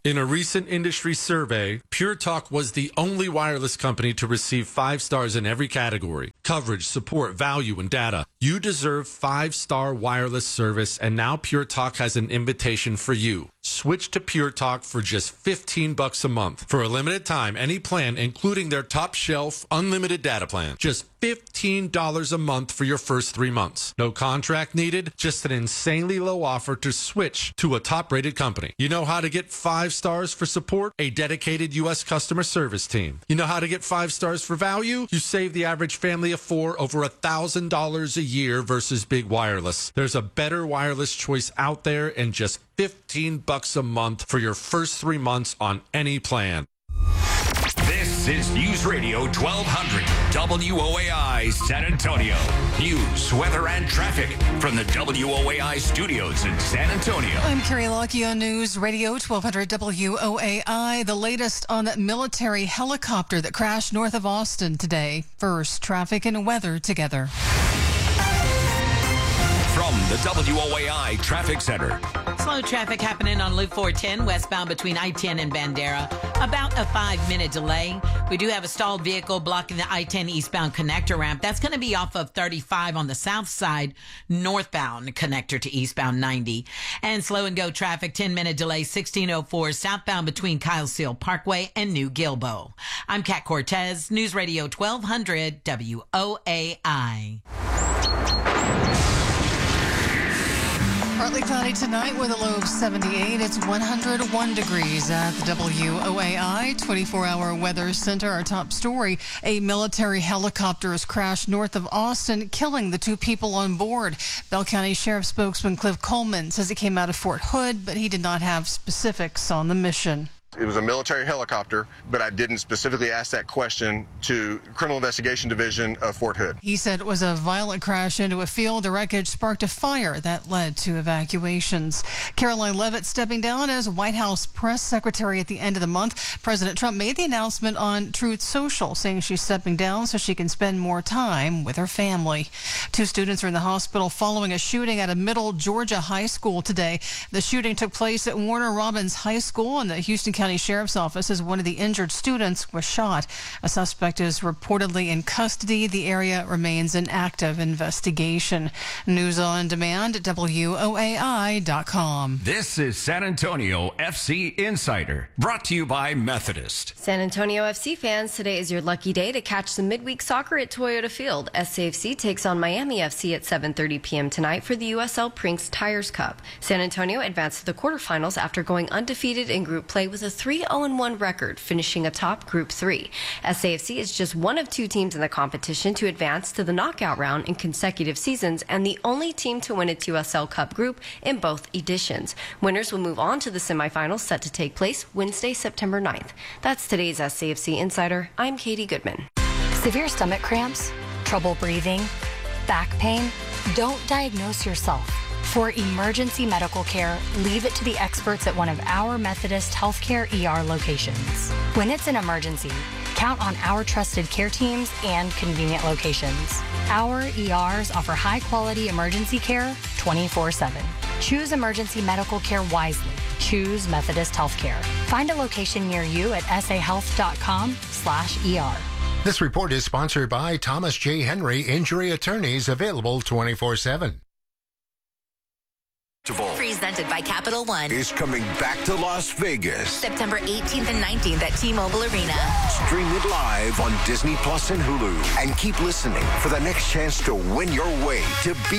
In a recent industry survey, Pure Talk was the only wireless company to receive 5 stars in every category: coverage, support, value, and data. You deserve 5-star wireless service, and now Pure Talk has an invitation for you. Switch to Pure Talk for just $15 a month. For a limited time, any plan, including their top shelf unlimited data plan. Just $15 a month for your first 3 months. No contract needed, just an insanely low offer to switch to a top-rated company. You know how to get 5 stars for support? A dedicated U.S. customer service team. You know how to get 5 stars for value? You save the average family of 4 over $1,000 a year versus big wireless. There's a better wireless choice out there, and just $15 a month for your first 3 months on any plan. This is News Radio 1200 WOAI San Antonio. News, weather, and traffic from the WOAI studios in San Antonio. I'm Carrie Lockie on News Radio 1200 WOAI. The latest on that military helicopter that crashed north of Austin today. First, traffic and weather together. From the WOAI Traffic Center. Slow traffic happening on Loop 410 westbound between I-10 and Bandera. About a 5-minute delay. We do have a stalled vehicle blocking the I-10 eastbound connector ramp. That's going to be off of 35 on the south side, northbound connector to eastbound 90. And slow and go traffic, 10-minute delay, 1604 southbound between Kyle Seal Parkway and New Gilbo. I'm Kat Cortez, News Radio 1200 WOAI. Partly cloudy tonight with a low of 78. It's 101 degrees at the WOAI 24-hour weather center. Our top story, a military helicopter has crashed north of Austin, killing the 2 people on board. Bell County Sheriff spokesman Cliff Coleman says it came out of Fort Hood, but he did not have specifics on the mission. It was a military helicopter, but I didn't specifically ask that question to Criminal Investigation Division of Fort Hood. He said it was a violent crash into a field. The wreckage sparked a fire that led to evacuations. Caroline Leavitt stepping down as White House press secretary at the end of the month. President Trump made the announcement on Truth Social, saying she's stepping down so she can spend more time with her family. 2 students are in the hospital following a shooting at a Middle Georgia high school today. The shooting took place at Warner Robins High School, and the Houston County Sheriff's Office says one of the injured students was shot. A suspect is reportedly in custody. The area remains an active investigation. News on demand at WOAI.com. This is San Antonio FC Insider, brought to you by Methodist. San Antonio FC fans, today is your lucky day to catch some midweek soccer at Toyota Field. SAFC takes on Miami FC at 7:30 p.m. tonight for the USL Prinks Tires Cup. San Antonio advanced to the quarterfinals after going undefeated in group play with a 3-0-1 record, finishing atop Group 3. SAFC is just one of 2 teams in the competition to advance to the knockout round in consecutive seasons, and the only team to win its USL Cup group in both editions. Winners will move on to the semifinals set to take place Wednesday, September 9th. That's today's SAFC Insider. I'm Katie Goodman. Severe stomach cramps, trouble breathing, back pain? Don't diagnose yourself. For emergency medical care, leave it to the experts at one of our Methodist Healthcare ER locations. When it's an emergency, count on our trusted care teams and convenient locations. Our ERs offer high-quality emergency care 24/7. Choose emergency medical care wisely. Choose Methodist Healthcare. Find a location near you at sahealth.com/ER. This report is sponsored by Thomas J. Henry Injury Attorneys, available 24/7. Presented by Capital One is coming back to Las Vegas September 18th and 19th at T-Mobile Arena. Stream it live on Disney Plus and Hulu, and keep listening for the next chance to win your way to be